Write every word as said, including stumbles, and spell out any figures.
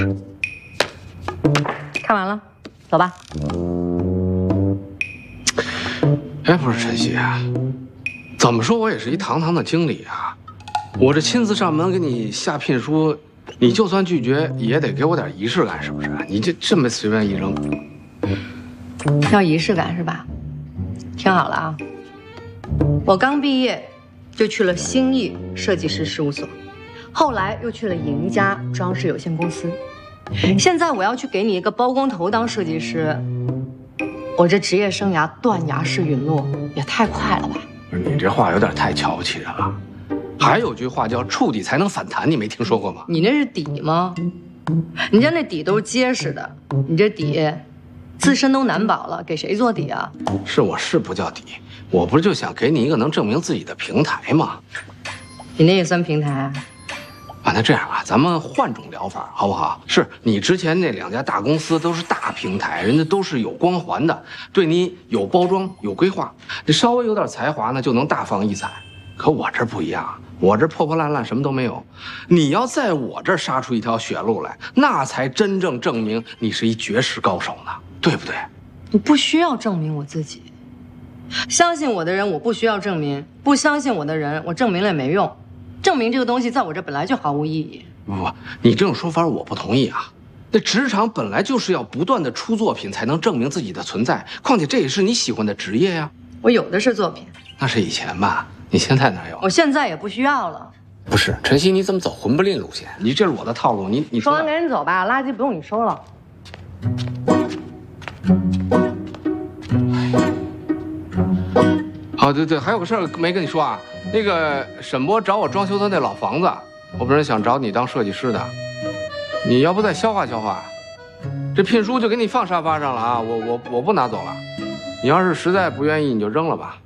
看完了，走吧。 哎，不是晨曦啊，怎么说我也是一堂堂的经理啊，我这亲自上门给你下聘书，你就算拒绝也得给我点仪式感，是不是？你这这么随便一扔， 要仪式感是吧？听好了啊，我刚毕业就去了兴义设计师事务所，后来又去了赢家装饰有限公司，现在我要去给你一个包工头当设计师。我这职业生涯断崖式陨落也太快了吧？ 不是你这话有点太瞧不起人了。还有句话叫触底才能反弹，你没听说过吗？ 你那是底吗？人家那底都是结实的，你这底自身都难保了，给谁做底啊？ 是我是不叫底，我不是就想给你一个能证明自己的平台吗？ 你那也算平台啊？ 啊，那这样啊，咱们换种疗法好不好？是你之前那两家大公司都是大平台，人家都是有光环的，对你有包装有规划，你稍微有点才华呢，就能大放异彩。可我这不一样，我这破破烂烂什么都没有，你要在我这儿杀出一条血路来，那才真正证明你是一绝世高手呢，对不对？ 我不需要证明我自己，相信我的人我不需要证明，不相信我的人我证明了也没用。证明这个东西在我这本来就毫无意义。 不不，你这种说法我不同意啊。那职场本来就是要不断的出作品才能证明自己的存在，况且这也是你喜欢的职业呀。 我有的是作品， 那是以前吧？你现在哪有？ 我现在也不需要了。 不是，晨曦，你怎么走混不吝路线？你这是我的套路，你你说完赶紧走吧，垃圾不用你收了。 哦，对对，还有个事儿没跟你说啊，那个沈波找我装修他那老房子，我本来想找你当设计师的，你要不再消化消化，这聘书就给你放沙发上了啊，我我我不拿走了，你要是实在不愿意，你就扔了吧。